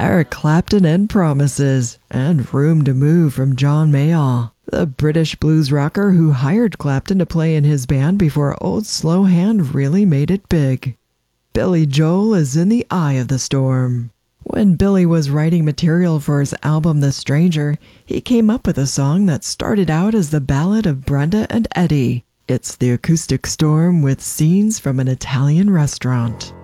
Eric Clapton and Promises, and Room to Move from John Mayall. The British blues rocker who hired Clapton to play in his band before Old Slow Hand really made it big. Billy Joel is in the eye of the storm. When Billy was writing material for his album The Stranger, he came up with a song that started out as the ballad of Brenda and Eddie. It's the acoustic storm with scenes from an Italian restaurant.